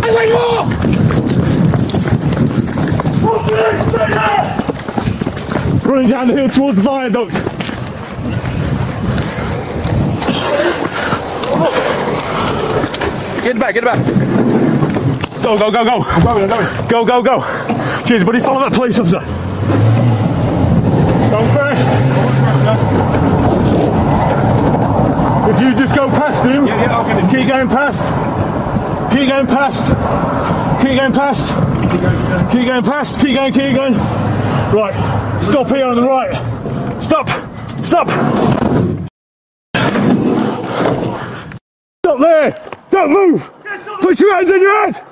Running down the hill towards the viaduct. Get back, get back. Go, go, go, go. I'm going. Go, go, go. Cheers, buddy. Follow that police officer. Don't crash. If you just go past him, keep going past. Keep going past. Keep going past. Keep going past. Keep going, keep going. Right. Stop here on the right. Stop. Stop. Stop there. Don't move. Put your hands on your head.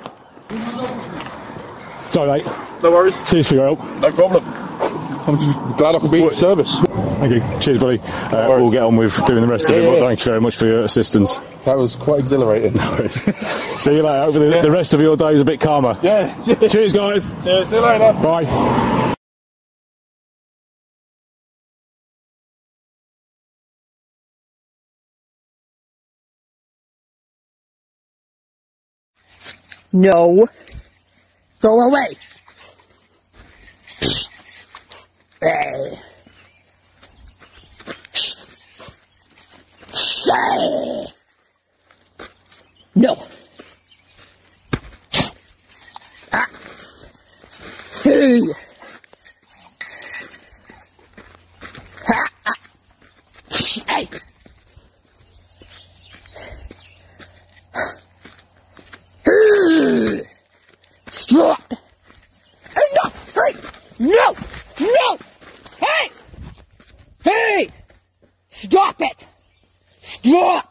Sorry, mate. No worries. Cheers for your help. No problem. I'm just glad I could be of service. Thank you. Cheers, buddy. We'll get on with doing the rest of it, but thank you very much for your assistance. That was quite exhilarating. See you later. Hope the rest of your day is a bit calmer. Yeah. Cheers, guys. Cheers. See you later. Bye. No. Go away. Hey. Say. No. Ah. Hey. Ha. Ah. Hey. Stop! Enough! Hey! No! No! Hey! Hey! Stop it! Stop!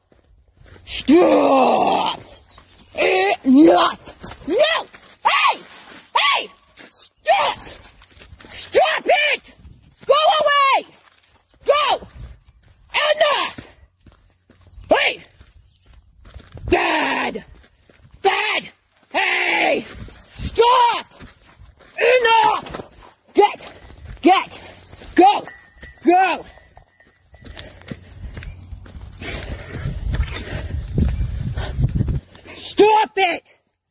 Stop! Enough! No! Hey! Hey! Stop! Stop it! Go away! Go! Enough! Hey! Dad! Dad! Hey! Stop! Enough! Get! Go! Go! Stop it!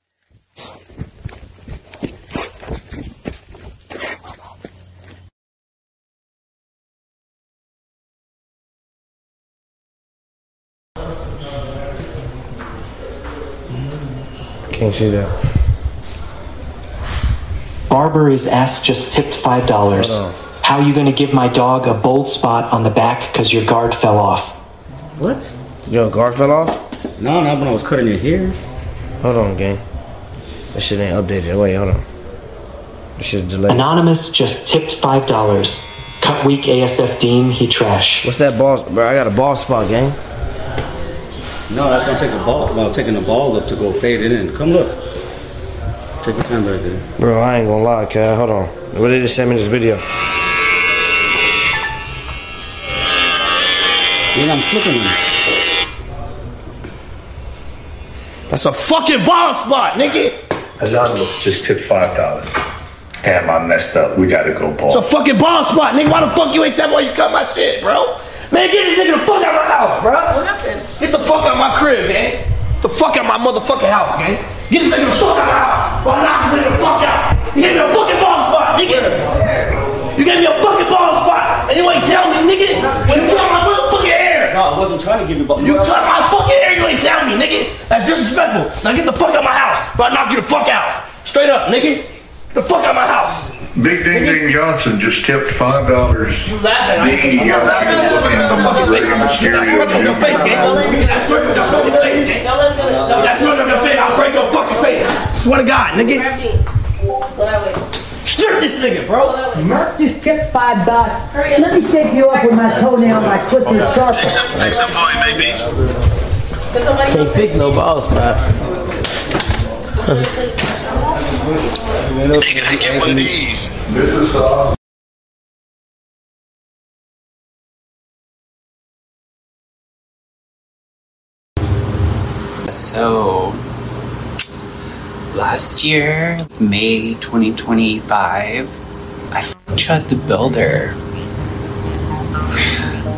Can't see that. Barber is asked just tipped $5. How you gonna give my dog a bold spot on the back because your guard fell off? What? Your guard fell off? No, not when I was cutting your hair. Hold on, gang. That shit ain't updated. Wait, hold on. This shit's delayed. Anonymous just tipped $5. Cut week ASF Dean, he trash. What's that ball? Bro, I got a ball spot, gang. No, that's gonna take the ball. Well, taking the ball up to go fade it in. Come look. Take your time back there. Bro, I ain't gonna lie, cuz. Hold on. What did they just send me this video? Yeah, I'm flipping them. That's a fucking ball spot, nigga! Anonymous just tipped $5. Damn, I messed up. We gotta go, Paul. It's a fucking ball spot, nigga. Why the fuck you ain't tell me why you cut my shit, bro? Man, get this nigga the fuck out of my house, bro. What happened? Get the fuck out of my crib, man. The fuck out of my motherfucking house, man. Get this nigga the fuck out of my house. Or knock this nigga the fuck out. You gave me a fucking ball spot, nigga. You gave me a fucking ball spot, and you ain't tell me, nigga. When you cut my motherfucking hair. No, I wasn't trying to give you ball. You cut my fucking hair, you ain't telling me, nigga. That's disrespectful. Now get the fuck out of my house, or I knock you the fuck out. Straight up, nigga. Get the fuck out of my house. Big Ding Ding Johnson just tipped $5. You laughing? I'm not laughing. That's smirk on your face, gang. That's smirk on your fucking face, gang. That's smirk on your face. I'll break your fucking face. Swear to God, nigga. Go that way. Strip this nigga, bro. Merc just tipped $5. Let me shake you up with my toenail like Clifford Sharp. Fix them for you, maybe. Can't pick no balls, bro. Nigga, I get one of these. So, last year, May 2025, I Chud the Builder.